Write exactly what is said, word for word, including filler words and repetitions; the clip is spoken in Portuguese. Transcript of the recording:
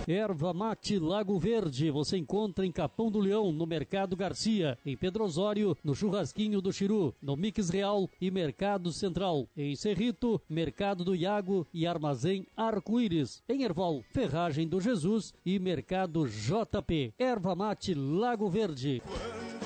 Erva Mate Lago Verde, você encontra em Capão do Leão, no Mercado Garcia, em Pedro Osório, no Churrasquinho do Chiru, no Mix Real e Mercado Central, em Cerrito, Mercado do Iago e Armazém Arco-Íris, em Erval, Ferragem do Jesus e Mercado J P. Erva Mate Lago Verde.